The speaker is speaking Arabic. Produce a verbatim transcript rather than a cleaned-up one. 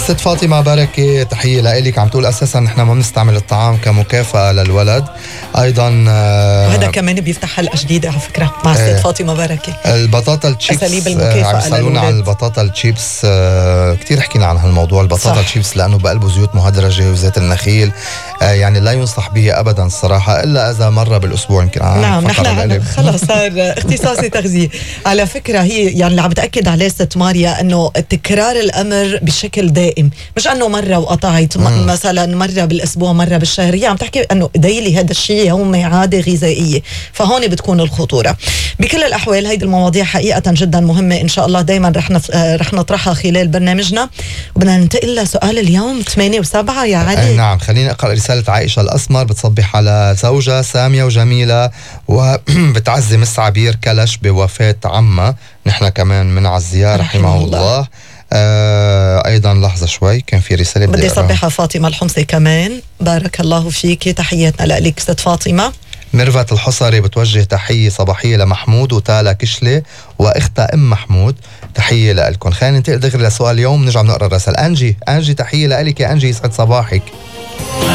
ست فاطمة بركة، تحية لإلك. عم تقول أساسا نحن ما بنستعمل الطعام كمكافأة للولد. أيضا آه وهذا كمان بيفتح حلقة جديدة على فكرة مع ست آه فاطمة بركة. البطاطا التشيبس، أساليب المكافأة. عم يسألونا عن البطاطا التشيبس. آه كتير حكينا عن هالموضوع البطاطا التشيبس، لأنه بقلبه زيوت مهدرجة وزيت النخيل. آه يعني لا ينصح به أبدا الصراحة، إلا إذا مرة بالأسبوع. يمكن نعم نحن خلص صار اختصاصي تغذية. على فكرة هي يعني اللي عم بتأكد عليه ست ماريا أنه تكرار الأمر بشكل دائم، مش أنه مرة وقطعت م- مثلا مرة بالأسبوع مرة بالشهر. هي عم تحكي أنه ديلي، هذا الشيء يومي، عادة غذائية. فهون بتكون الخطورة. بكل الأحوال هيدي المواضيع حقيقة جدا مهمة، إن شاء الله دايما رح نف... رح نطرحها خلال برنامجنا. وبدنا ننتقل لسؤال اليوم ثمانية وسبعة يا علي. نعم، خليني أقرأ رسالة عائشة الأسمر. بتصبح على زوجة سامية وجميلة، وبتعزي مس عبير كلش بوفاة عمها. نحن كمان من عزيار رحمه الله, الله. آه أيضا لحظة شوي، كان في رسالة بدي صبحها فاطمة الحمصي كمان. بارك الله فيك، تحياتنا لك ست فاطمة. ميرفت الحصري بتوجه تحية صباحية لمحمود وتالا كشلي وإختها أم محمود. تحية لكم. خلينا ننتقل دغري لسؤال اليوم، نرجع نقرأ الرسائل. أنجي أنجي تحية لك يا أنجي، يسعد صباحك.